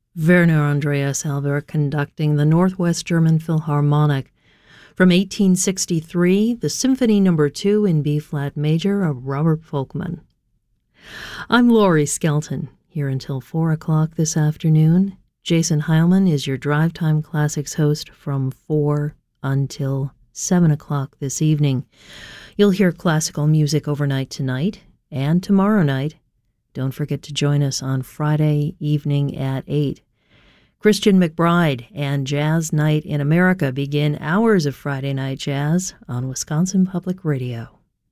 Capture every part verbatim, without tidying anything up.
Werner Andreas Albert conducting the Northwest German Philharmonic. From eighteen sixty-three, the Symphony Number two in B-flat major of Robert Folkman. I'm Laurie Skelton, here until four o'clock this afternoon. Jason Heilman is your Drive Time Classics host from four until seven o'clock this evening. You'll hear classical music overnight tonight and tomorrow night. Don't forget to join us on Friday evening at eight. Christian McBride and Jazz Night in America begin hours of Friday Night Jazz on Wisconsin Public Radio.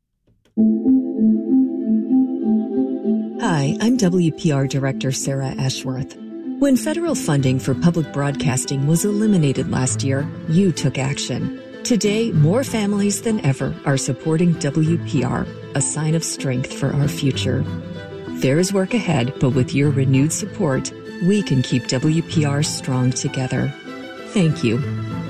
Hi, I'm W P R Director Sarah Ashworth. When federal funding for public broadcasting was eliminated last year, you took action. Today, more families than ever are supporting W P R, a sign of strength for our future. There is work ahead, but with your renewed support, we can keep W P R strong together. Thank you.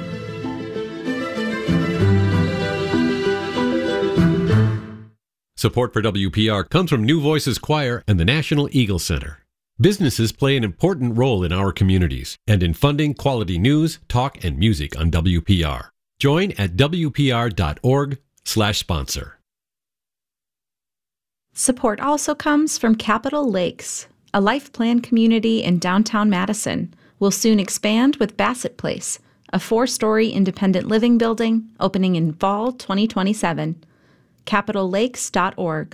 Support for W P R comes from New Voices Choir and the National Eagle Center. Businesses play an important role in our communities and in funding quality news, talk, and music on W P R. Join at W P R dot org slash sponsor. Support also comes from Capitol Lakes, a life plan community in downtown Madison. Will soon expand with Bassett Place, a four-story independent living building opening in fall twenty twenty-seven. capitol lakes dot org.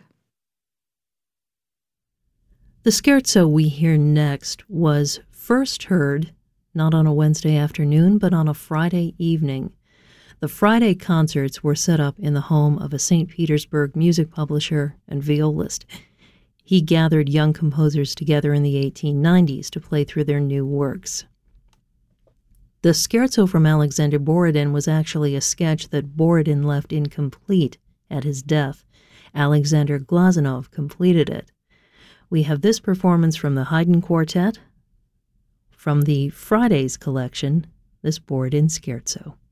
The scherzo we hear next was first heard not on a Wednesday afternoon, but on a Friday evening. The Friday concerts were set up in the home of a Saint Petersburg music publisher and violist. He gathered young composers together in the eighteen nineties to play through their new works. The scherzo from Alexander Borodin was actually a sketch that Borodin left incomplete at his death. Alexander Glazunov completed it. We have this performance from the Haydn Quartet, from the Fridays collection, this Borodin scherzo.